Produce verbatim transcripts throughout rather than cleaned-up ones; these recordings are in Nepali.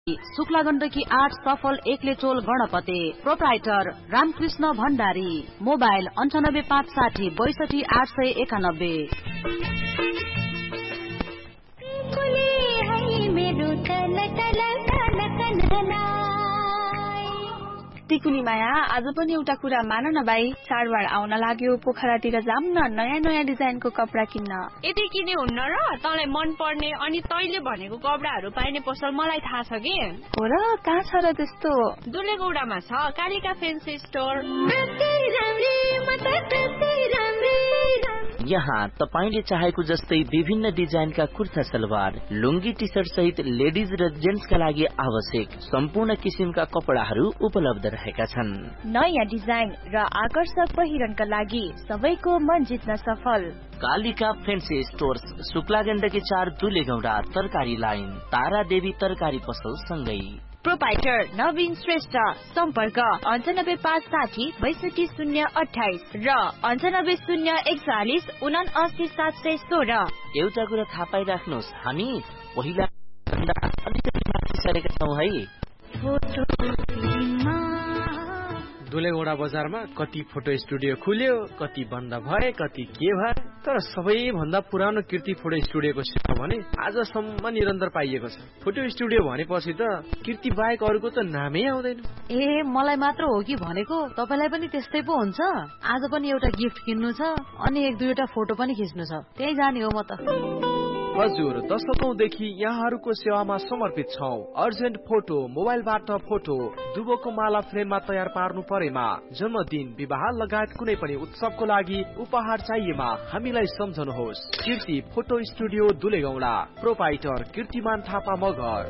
शुक्ला गण्डकी आठ सफल एकले टोल गणपते। प्रोप्राइटर रामकृष्ण भण्डारी। मोबाइल अन्ठानब्बे पाँच साठी बैसठी आठ सय एकानब्बे। टिकुली माया, आज पनि एउटा कुरा मान न भाइ, चाडबाड आउन लाग्यो, पोखरातिर जाम न नयाँ नयाँ डिजाइनको कपडा किन्न। यति किने हुन्न र तँलाई मन पर्ने अनि तैले भनेको कपडाहरू पाइने पसल मलाई थाहा छ कि। हो र, कहाँ छ र त्यस्तो? दुलेगौडामा छ कालिका फेन्सी स्टोर। यहाँ तपाईले चाहेको जस्तै विभिन्न डिजाइनका कुर्ता सलवार, लुङ्गी टी सर्ट सहित लेडिज र जेन्ट्सका लागि आवश्यक सम्पूर्ण किसिमका कपडाहरू उपलब्ध रहेका छन्। नयाँ डिजाइन र आकर्षक पहिरनका लागि सबैको मन जित्न सफल। कालिका फेन्सी स्टोर्स, शुक्ला गण्डकी चार, दुलेगौडा, तरकारी लाइन, तारा देवी तरकारी पसल सँगै। प्रोप्राइटर नवीन श्रेष्ठ। सम्पर्क अन्ठानब्बे पाँच साठी बैसठी शून्य अठाइस र अन्ठानब्बे शून्य एकचालिस उना अस्सी सात सय सोह्र। एउटा कुरा थाहा पाइराख्नुहोस्, हामी पहिला अलिकति माथि सरेका छौँ है। दुलेगौडा बजारमा कति फोटो स्टुडियो खुल्यो, कति बन्द भए, कति के भए, तर सबैभन्दा पुरानो कीर्ति फोटो स्टुडियोको सेवा भने आजसम्म निरन्तर पाइएको छ। फोटो स्टुडियो भनेपछि त कीर्ति बाहेक अरूको त नामै आउँदैन। ए, मलाई मात्र हो कि भनेको? तपाईलाई पनि त्यस्तै पो हुन्छ? आज पनि एउटा गिफ्ट किन्नु छ अनि एक दुईवटा फोटो पनि खिच्नु छ, त्यही जाने हो म त। हजुर, दशकौंदेखि यहाँहरूको सेवामा समर्पित छौं। अर्जेन्ट फोटो, मोबाइलबाट फोटो, दुबोको माला फ्रेममा तयार पार्नु परेमा, जन्मदिन, विवाह लगायत कुनै पनि उत्सवको लागि उपहार चाहिएमा हामीलाई सम्झनुहोस्। कीर्ति फोटो स्टुडियो दुलेगौडा। प्रोप्राइटर कीर्तिमान थापा मगर।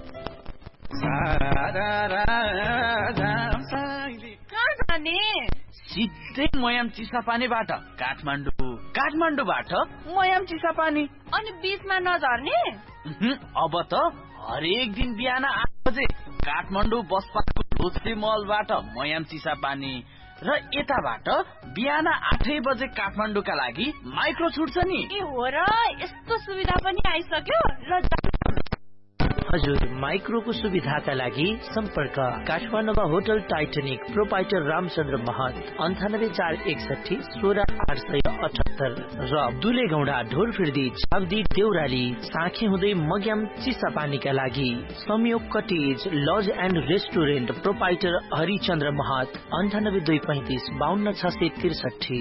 सिधै मयाम चिसापानीबाट काठमाडौँ, काठमाडौँबाट मयाम चिसापानी, अनि बीचमा नझर्ने? अब त हरेक दिन बिहान आठ बजे काठमाडौँ बस पार्कको लोछ्री मलबाट मयाम चिसापानी र यताबाट बिहान आठै बजे काठमाडौँका लागि माइक्रो छुट्छ नि। ए हो र, यस्तो सुविधा पनि आइसक्यो। ल हजुर, माइक्रोको सुविधाका लागि सम्पर्क काठमाडौँमा होटल टाइटनिक, प्रोप्राइटर रामचन्द्र महत, अन्ठानब्बे चार एकसठी सोह्र आठ सय अठहत्तर र दुलेगौडा ढोरफिर्दी, चाब्दी, देउराली, साँखे हुँदै मग्याम चिसापानीका लागि संयोग cottage laws and restaurant, proprietor Harichandra महत, अन्ठानब्बे दुई पैंतिस बाहन्न छ सय त्रिसठी।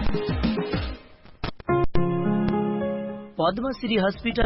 पद्मश्री हस्पिटल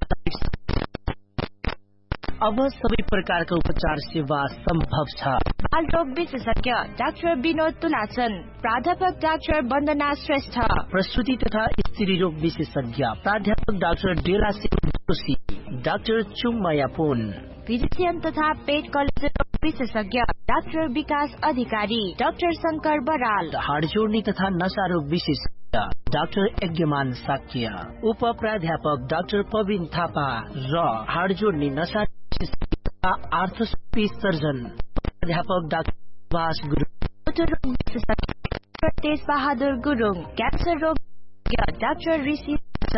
अब सबै प्रकारका उपचार सेवा सम्भव छ। बालरोग विशेषज्ञ डाक्टर विनोद तुलाचन, प्राध्यापक डाक्टर वन्दना श्रेष्ठ, प्रसूति तथा स्त्री रोग विशेषज्ञ प्राध्यापक डाक्टर डेलासिंह जोशी, डाक्टर चुङमाया पुन, फिजिशियन तथा पेट कलेजर विशेषज्ञ डाक्टर विकास अधिकारी, डाक्टर शंकर बराल, हाड जोड्ने तथा नशा रोग विशेषज्ञ डाक्टर यज्ञमान साक्य, उप प्राध्यापक डाक्टर पविन थापा र हाड जोड्ने नशा आर्थोस्कोपी सर्जन प्राध्यापक डाक्टर सुभाष गुरुङ, तेज बहादुर गुरुङ, क्यान्सर रोग डाक्टर ऋषि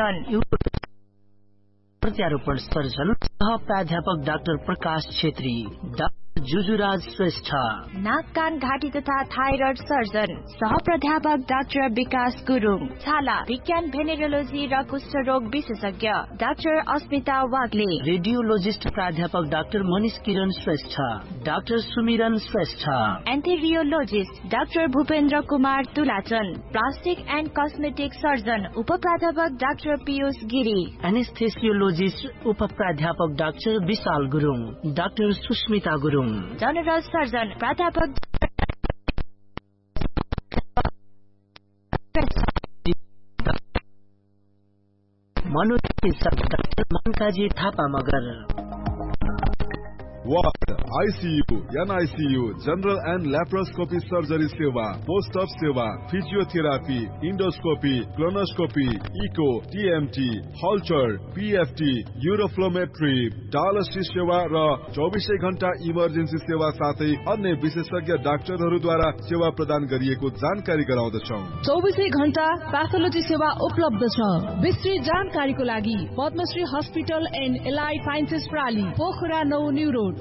प्रत्यारोपण सर्जन सह प्राध्यापक डाक्टर प्रकाश छेत्री, डाक्टर जुजुराज श्रेष्ठ, नाक कान घाँटी तथा थाइरोइड सर्जन सह प्राध्यापक डाक्टर विकास गुरुङ, छाला विज्ञान भेनेरोलोजी र कुष्ठ रोग विशेषज्ञ डाक्टर अस्मिता वाग्ले, रेडियोलोजिस्ट प्राध्यापक डाक्टर मनिष किरण श्रेष्ठ, डाक्टर सुमिरन Shrestha, एन्थेरियोलोजिस्ट doctor Bhupendra Kumar तुलाचन, plastic and cosmetic surgeon उप प्राध्यापक डाक्टर पीयूष गिरी, एनेस्थेसियोलोजिस्ट उप प्राध्यापक डाक्टर विशाल Gurung, doctor Susmita Gurung, general surgeon प्राध्यापक मनोचिकित्सक doctor मनकाजी Thapa Magar. Ward, ICU, NICU, general and laparoscopy surgery सेवा, पोस्ट अप सेवा, physiotherapy, endoscopy, colonoscopy, eco, TMT, हल्चर, PFT, uroflowmetry, dialysis सेवा र चौबिसै घण्टा इमर्जेन्सी सेवा साथै अन्य विशेषज्ञ डाक्टरहरूद्वारा सेवा प्रदान गरिएको जानकारी गराउँदछौँ। चौबिसै घण्टा प्याथोलोजी सेवा उपलब्ध छ। विस्तृत जानकारीको लागि Padmashri hospital and allied sciences प्राली, Pokhara नौ न्यू रोड,